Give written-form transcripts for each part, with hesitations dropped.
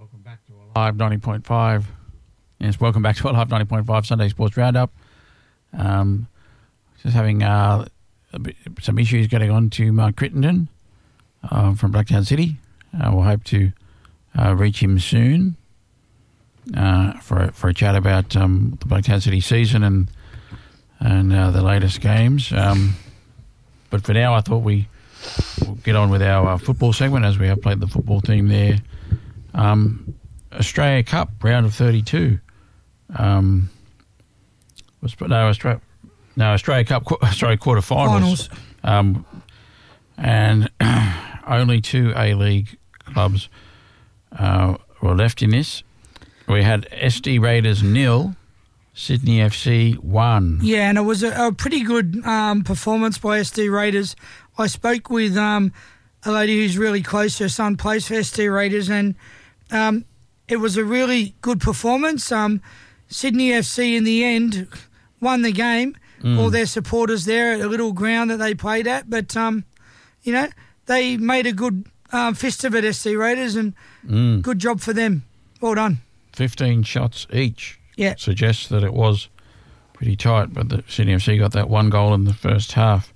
Welcome back to a live 90.5. Yes, welcome back to a live 90.5 Sunday Sports Roundup. Just having some issues getting on to Mark Crittenden from Blacktown City. We'll hope to reach him soon for a chat about the Blacktown City season and the latest games. But for now, I thought we'll get on with our football segment as we have played the football team there. Australia Cup round of 32. Australia Cup quarterfinals. And only two A-League clubs were left in this. We had SD Raiders 0, Sydney FC 1. Yeah, and it was a pretty good performance by SD Raiders. I spoke with a lady who's really close. Her son plays for SD Raiders, and it was a really good performance. Sydney FC, in the end, won the game. All their supporters there at a little ground that they played at. But, they made a good fist of it, SD Raiders, and good job for them. Well done. 15 shots each. Yeah. Suggests that it was pretty tight, but the Sydney FC got that one goal in the first half.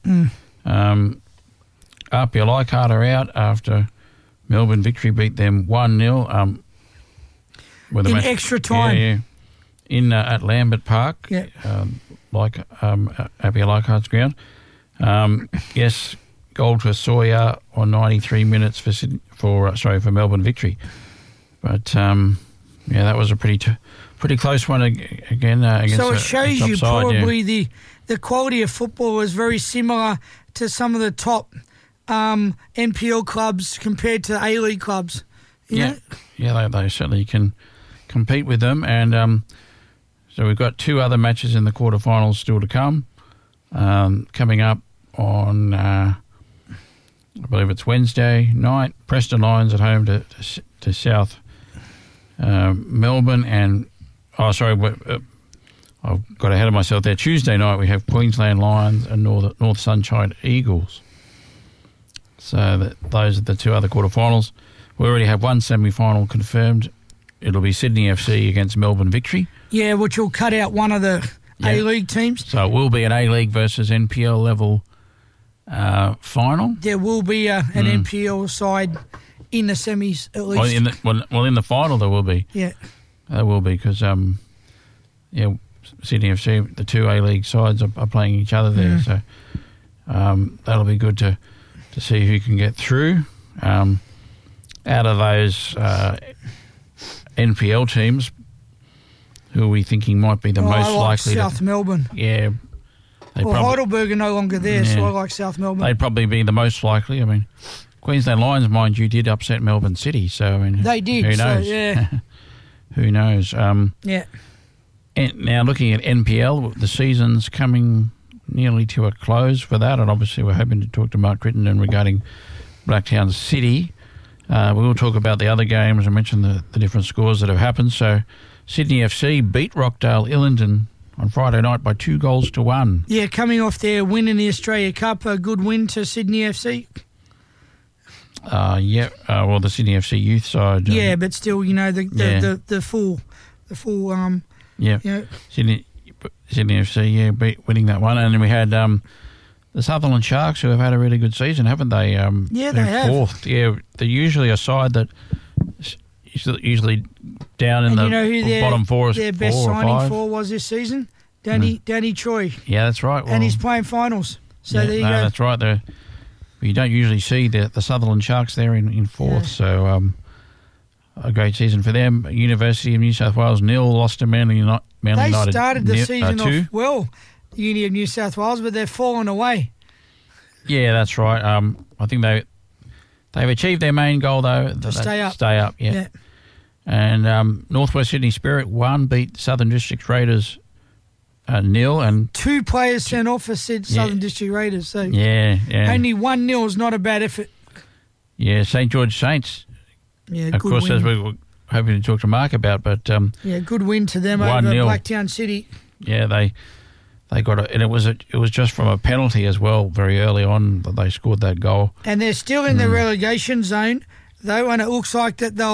RPL Leichhardt are out after Melbourne Victory beat them 1-0. In extra time. Yeah. At Lambert Park, RPL Leichhardt's ground. Yes, goal to Sawyer on 93 minutes for Melbourne Victory. But that was a pretty close one again. Against so it shows you probably the quality of football is very similar to some of the top NPL clubs compared to A-League clubs. Yeah, they certainly can compete with them. And so we've got two other matches in the quarterfinals still to come. Coming up on, I believe it's Wednesday night, Preston Lions at home to South Melbourne. And, I've got ahead of myself there. Tuesday night we have Queensland Lions and North Sunshine Eagles. So those are the two other quarterfinals. We already have one semi-final confirmed. It'll be Sydney FC against Melbourne Victory. Yeah, which will cut out one of the A-League teams. So it will be an A-League versus NPL level final. There will be an NPL side in the semis at least. In the final there will be. Yeah. There will be because, Sydney FC, the two A-League sides are playing each other there. So that'll be good to see who can get through. Out of those NPL teams, who are we thinking might be the most likely? South Melbourne. Yeah. Heidelberg are no longer there, so I like South Melbourne. They'd probably be the most likely. I mean, Queensland Lions, mind you, did upset Melbourne City, so I mean, they did. Who knows? So, yeah. Who knows? And now looking at NPL, the season's coming nearly to a close for that, and obviously we're hoping to talk to Mark Crittenden regarding Blacktown City. We will talk about the other games. I mentioned the different scores that have happened. So Sydney FC beat Rockdale Illington on Friday night by 2-1. Yeah, coming off their win in the Australia Cup, a good win to Sydney FC. The Sydney FC youth side. But still, the full. Sydney FC, winning that one. And then we had the Sutherland Sharks, who have had a really good season, haven't they? They have. Fourth. Yeah, they're usually a side that usually down in bottom four. Their best signing for was this season, Danny Choi. Yeah, that's right. And he's playing finals. So there you go. That's right. You don't usually see the Sutherland Sharks there in fourth. So a great season for them. University of New South Wales 0, lost to Manly United. They started the season off well, Uni of New South Wales, but they've fallen away. Yeah, that's right. I think they've achieved their main goal though. Stay up. Yeah. And Northwest Sydney Spirit beat Southern District Raiders 0, and 2 players sent off for Southern District Raiders. So only 1-0 is not a bad effort. Yeah, St George Saints. Yeah, of course, win. as we were hoping to talk to Mark about, but good win to them over Blacktown City. Yeah, they got it, and it was just from a penalty as well. Very early on, that they scored that goal. And they're still in the relegation zone, though, and it looks like that they'll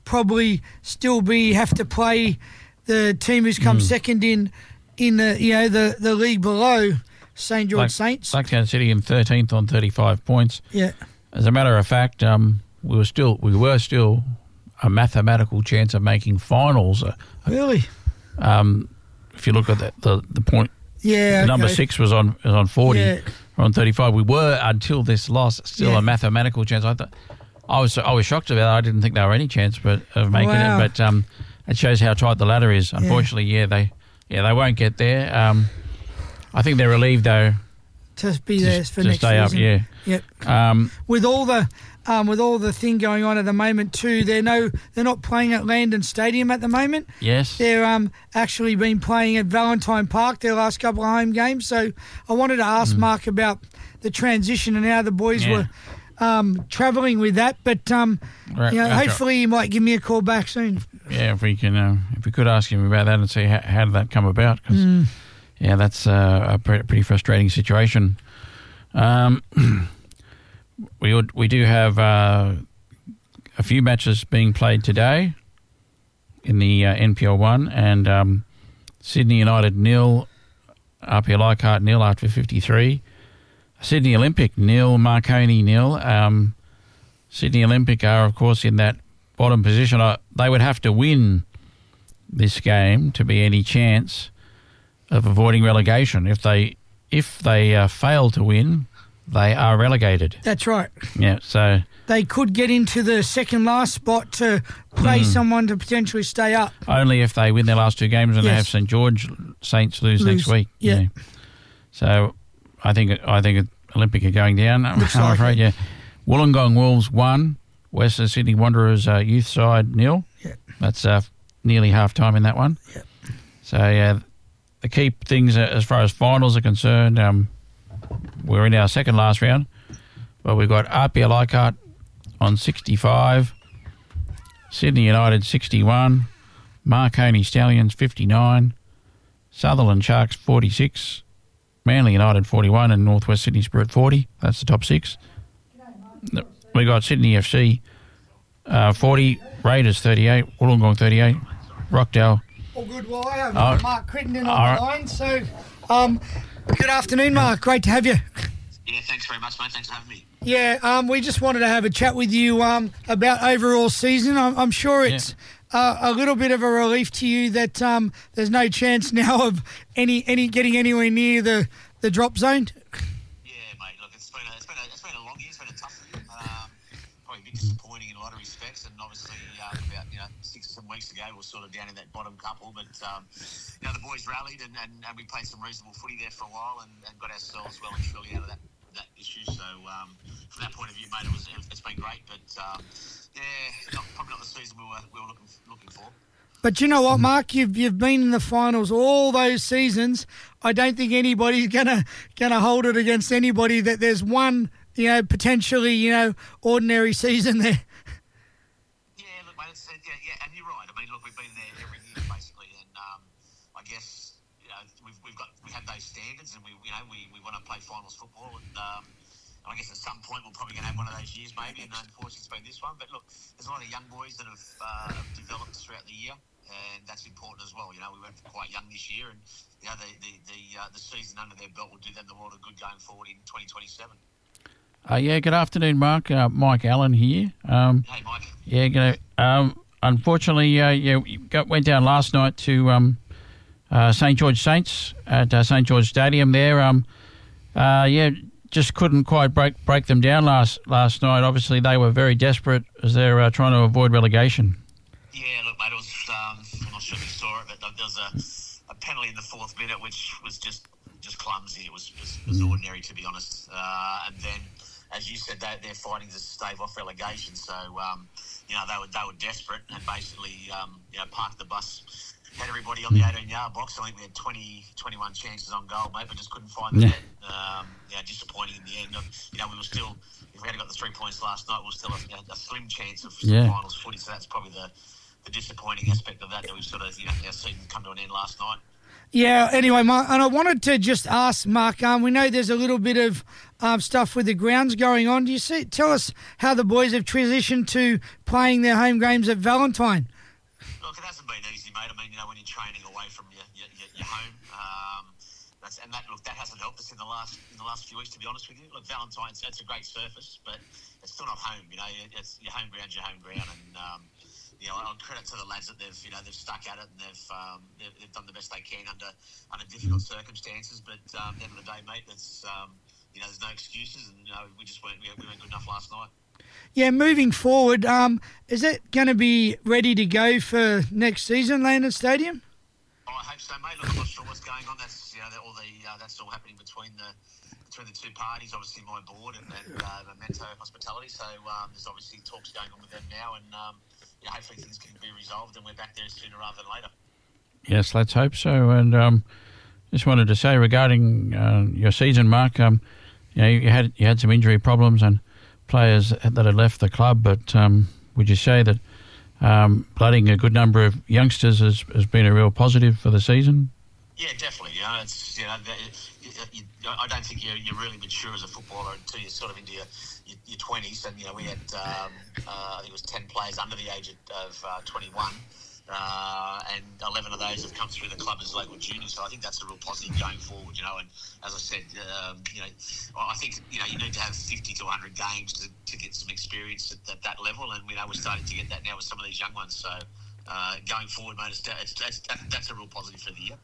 probably still have to play the team who's come second in the league below, St George Saints. Blacktown City in 13th on 35 points. Yeah. As a matter of fact, we were still a mathematical chance of making finals. Really? If you look at the point, number 6 was on 40, on 35. We were, until this loss, still a mathematical chance. I was shocked about it. I didn't think there were any chance of making it, but it shows how tight the ladder is. Unfortunately, they won't get there. I think they're relieved though to be there for next stay season. Up. Yeah. Yep. With all the thing going on at the moment too, they're not playing at Landon Stadium at the moment. Yes. They're actually been playing at Valentine Park their last couple of home games. So I wanted to ask Mark about the transition and how the boys were travelling with that. But hopefully he might give me a call back soon. Yeah, if we could ask him about that and see how did that come about, because that's a pretty frustrating situation. We do have a few matches being played today in the NPL 1, and Sydney United 0, RPL Leichhardt 0 after 53. Sydney Olympic 0, Marconi 0. Sydney Olympic are, of course, in that bottom position. They would have to win this game to be any chance of avoiding relegation. If they fail to win, they are relegated. That's right. Yeah, so they could get into the second last spot to play someone to potentially stay up. Only if they win their last 2 games and they have St George Saints lose next week. Yeah. So I think Olympic are going down. I'm afraid. Yeah. Wollongong Wolves 1, Western Sydney Wanderers youth side 0. Yeah. That's nearly half time in that one. Yeah. So the key things as far as finals are concerned. We're in our second last round. Well, we've got RPL Leichhardt on 65, Sydney United 61, Marconi Stallions 59, Sutherland Sharks 46, Manly United 41, and Northwest Sydney Spirit 40. That's the top 6. We got Sydney FC 40, Raiders 38, Wollongong 38, Rockdale. All good. Well, I have Mark Crittenden on the line. So, good afternoon, Mark. Great to have you. Yeah, thanks very much, mate. Thanks for having me. Yeah, we just wanted to have a chat with you about overall season. I'm sure it's a little bit of a relief to you that there's no chance now of any getting anywhere near the drop zone. Yeah, mate. Look, it's been a long year. It's been a tough year. Probably a bit disappointing in a lot of respects, and obviously about 6 or 7 weeks ago we were sort of down in that bottom couple, but the boys rallied and we played some reasonable footy there for a while and got ourselves well and truly out of that issue. So from that point of view, mate, it's been great, but probably not the season we were looking for. But you know what, Mark? You've been in the finals all those seasons. I don't think anybody's gonna hold it against anybody that there's one potentially ordinary season there. Yeah, look, mate, and you're right. I mean, look, we've been there every year basically, and I guess we have those standards, and we want to play finals football, and I guess at some point we're probably going to have one of those years maybe, and unfortunately it's been this one. But look, there's a lot of young boys that have developed throughout the year, and that's important as well. We went quite young this year, and the season under their belt will do them the world of good going forward in 2027. Good afternoon, Mark. Mike Allen here. Hey, Mike. Yeah, unfortunately, went down last night to St George Saints at St George Stadium there. Just couldn't quite break them down last night. Obviously, they were very desperate as they're trying to avoid relegation. Yeah, look, mate, it was, I'm not sure if you saw it, but there was a penalty in the 4th minute, which was just clumsy. It was ordinary, to be honest. And then, as you said, they're fighting to stave off relegation. So, they were desperate and basically, parked the bus, had everybody on the 18-yard box. I think we had 21 chances on goal, mate, but just couldn't find the net. Disappointing in the end. We were still, if we hadn't got the 3 points last night, we were still a slim chance of finals footy. So that's probably the disappointing aspect of that we've sort of, our season come to an end last night. Yeah, anyway, Mark, and I wanted to just ask, Mark, we know there's a little bit of stuff with the grounds going on. Tell us how the boys have transitioned to playing their home games at Valentine. Look, it hasn't been easy, mate. I mean, when you're training away from your home, that hasn't helped us in the last few weeks, to be honest with you. Look, Valentine's, it's a great surface, but it's still not home. It's your home ground's your home ground, and on credit to the lads that they've stuck at it and they've done the best they can under difficult circumstances. But at the end of the day, mate, there's no excuses, and we weren't good enough last night. Yeah, moving forward, is it going to be ready to go for next season, Landon Stadium? Oh, I hope so, mate. Look, I'm not sure what's going on. That's that's all happening between the two parties. Obviously, my board and Memento Hospitality. So there's obviously talks going on with them now, and hopefully things can be resolved, and we're back there sooner rather than later. Yes, let's hope so. And just wanted to say regarding your season, Mark, you had some injury problems and players that had left the club, but would you say that blooding a good number of youngsters has been a real positive for the season? Yeah, definitely. I don't think you're really mature as a footballer until you're sort of into your 20s. And we had I think it was 10 players under the age of 21. And 11 of those have come through the club as local juniors, so I think that's a real positive going forward. And as I said, I think you need to have 50 to 100 games to get some experience at that level, and we're starting to get that now with some of these young ones. So going forward, mate, that's a real positive for the year.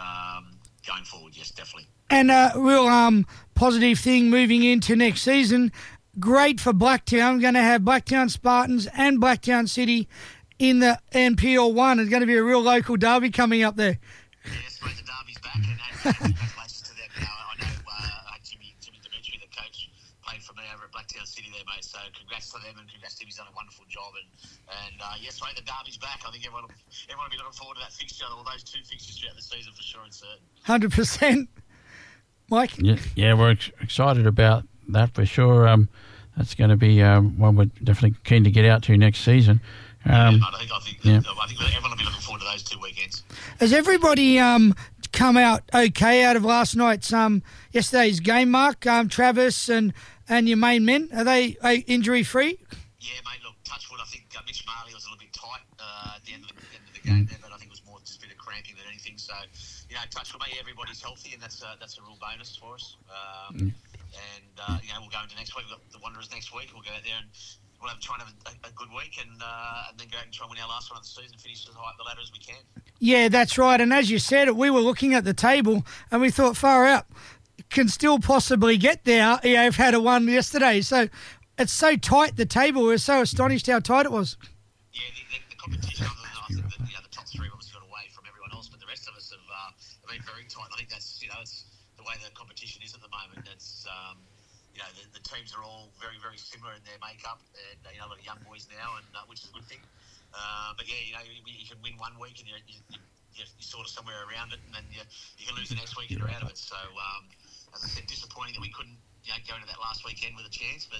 Going forward, yes, definitely. And a real positive thing moving into next season. Great for Blacktown. We're going to have Blacktown Spartans and Blacktown City in the NPL 1. It's going to be a real local derby coming up there. Yes, mate, the derby's back, and congratulations to them. I know Jimmy Dimitri, the coach, played for me over at Blacktown City there, mate. So congrats to them, and congrats to him. He's done a wonderful job. And yes, mate, the derby's back. I think everyone will be looking forward to that fixture, or those two fixtures throughout the season for sure and certain. 100%. Mike? Yeah, we're excited about that for sure. That's going to be one we're definitely keen to get out to next season. I think everyone will be looking forward to those 2 weekends. Has everybody come out okay out of last night's yesterday's game, Mark? Travis and your main men, are they injury free? Yeah, mate. Look, touch wood. I think Mitch Marley was a little bit tight at the end of the game there, but I think it was more just a bit of cramping than anything. So touch wood, mate. Everybody's healthy, and that's a real bonus for us. And we'll go into next week. We've got the Wanderers next week. We'll go out there and we'll try and have a good week, and then go out and try and win our last one of the season, finish as high up the ladder as we can. Yeah, that's right. And as you said, we were looking at the table and we thought, far out, can still possibly get there. EAF had a one yesterday. So it's so tight, the table. We were so astonished how tight it was. Yeah, the competition, I think the top three obviously got away from everyone else, but the rest of us have been very tight. And I think that's, it's the way the competition is at the moment. That's, the teams are all very, very similar in their makeup, and a lot of young boys now, and which is a good thing. But yeah, you can win one week and you're sort of somewhere around it, and then you can lose the next week and you're out of it. So as I said, disappointing that we couldn't go into that last weekend with a chance, but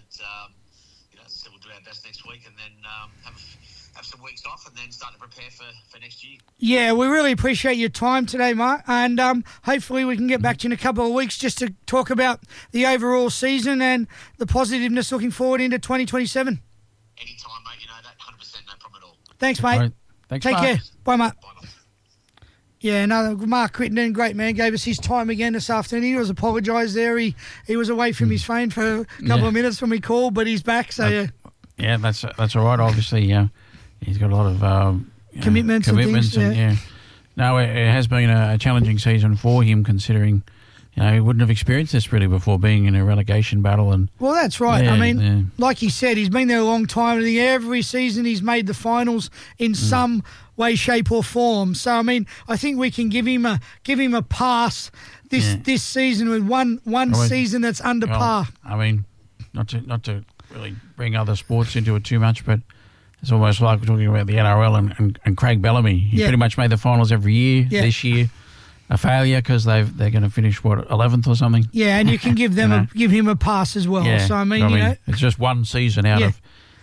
as I said, we'll do our best next week, and then have some weeks off, and then start to prepare for next year. Yeah, we really appreciate your time today, Mark, and hopefully we can get back to you in a couple of weeks just to talk about the overall season and the positiveness looking forward into 2027. Anytime, mate. That 100%, no problem at all. Thanks, mate. Right. Thanks, Take Mark. care. Bye, mate. Bye, mate. Yeah, Mark Crittenden, great man, gave us his time again this afternoon. He was apologised there. He was away from his phone for a couple of minutes when we called, but he's back. So yeah, that's all right. Obviously, he's got a lot of commitments and things. No, it has been a challenging season for him, considering he wouldn't have experienced this really before, being in a relegation battle. And well, that's right. Like he said, he's been there a long time. I think every season he's made the finals in some way, shape, or form. So I think we can give him a pass this season with one season that's under par. Not to really bring other sports into it too much, but it's almost like we're talking about the NRL and Craig Bellamy. He pretty much made the finals every year. Yeah. This year, a failure because they're going to finish 11th or something. Yeah, and you can give them give him a pass as well. Yeah. So it's just one season out of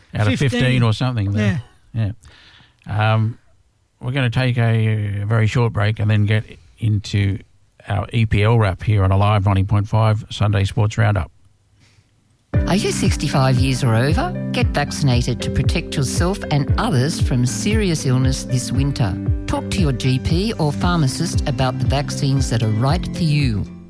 15 or something. There. Yeah. We're going to take a very short break and then get into our EPL wrap here on Alive 90.5 Sunday Sports Roundup. Are you 65 years or over? Get vaccinated to protect yourself and others from serious illness this winter. Talk to your GP or pharmacist about the vaccines that are right for you.